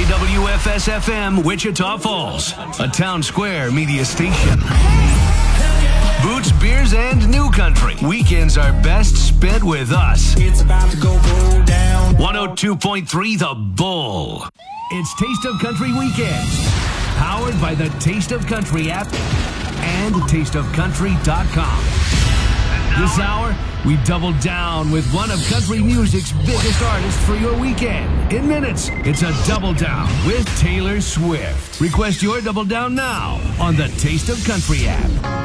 WFS-FM, Wichita Falls, a Town Square media station. Boots, beers, and new country. Weekends are best spent with us. It's about to go down. 102.3 The Bull. It's Taste of Country Weekends. Powered by the Taste of Country app and tasteofcountry.com. This hour, we double down with one of country music's biggest artists for your weekend. In minutes, it's a double down with Taylor Swift. Request your double down now on the Taste of Country app.